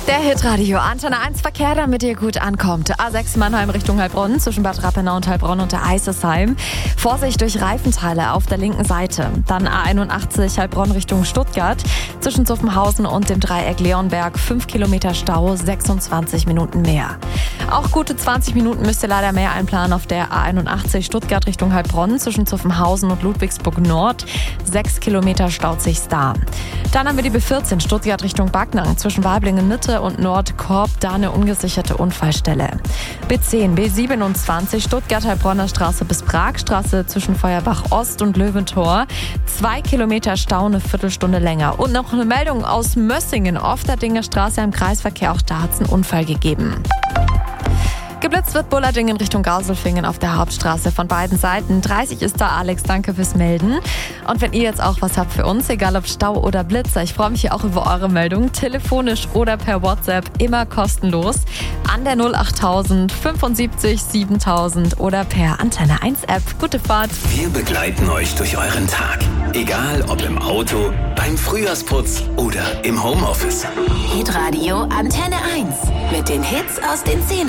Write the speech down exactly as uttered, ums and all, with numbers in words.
Der Hitradio Antenne eins Verkehr, damit ihr gut ankommt. A sechs Mannheim Richtung Heilbronn, zwischen Bad Rappenau und Heilbronn und der Eisesheim. Vorsicht durch Reifenteile auf der linken Seite. Dann A einundachtzig Heilbronn Richtung Stuttgart, zwischen Zuffenhausen und dem Dreieck Leonberg. fünf Kilometer Stau, sechsundzwanzig Minuten mehr. Auch gute zwanzig Minuten müsst ihr leider mehr einplanen auf der A einundachtzig Stuttgart Richtung Heilbronn, zwischen Zuffenhausen und Ludwigsburg Nord. sechs Kilometer staut sich's da. Dann haben wir die B vierzehn Stuttgart Richtung Backnang, zwischen Weiblingen Mitte und Nordkorb, da eine ungesicherte Unfallstelle. B zehn, B siebenundzwanzig Stuttgart-Heilbronner Straße bis Pragstraße, zwischen Feuerbach Ost und Löwentor. Zwei Kilometer Stau, eine Viertelstunde länger. Und noch eine Meldung aus Mössingen, Ofterdinger Straße im Kreisverkehr, auch da hat es einen Unfall gegeben. Geblitzt wird Bullarding in Richtung Gauselfingen auf der Hauptstraße von beiden Seiten. dreißig ist da Alex, danke fürs Melden. Und wenn ihr jetzt auch was habt für uns, egal ob Stau oder Blitzer, ich freue mich hier auch über eure Meldung, telefonisch oder per WhatsApp, immer kostenlos, an der null achttausend fünfundsiebzig siebentausend oder per Antenne eins App. Gute Fahrt. Wir begleiten euch durch euren Tag, egal ob im Auto, beim Frühjahrsputz oder im Homeoffice. Hitradio Antenne eins mit den Hits aus den Zehner.